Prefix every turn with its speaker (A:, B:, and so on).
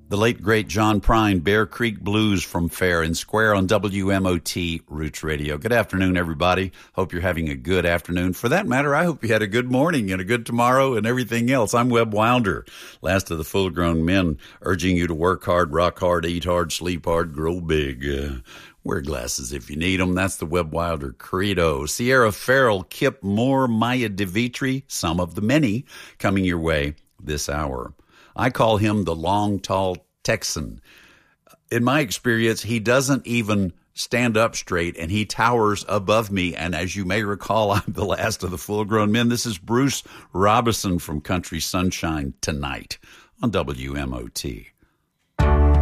A: The late, great John Prine, Bear Creek Blues from Fair and Square on WMOT Roots Radio. Good afternoon, everybody. Hope you're having a good afternoon. For that matter, I hope you had a good morning and a good tomorrow and everything else. I'm Webb Wilder, last of the full-grown men, urging you to work hard, rock hard, eat hard, sleep hard, grow big. Wear glasses if you need them. That's the Webb Wilder credo. Sierra Farrell, Kip Moore, Maya DeVitri, some of the many coming your way this hour. I call him the long, tall Texan. In my experience, he doesn't even stand up straight, and he towers above me. And as you may recall, I'm the last of the full-grown men. This is Bruce Robison from Country Sunshine Tonight on WMOT.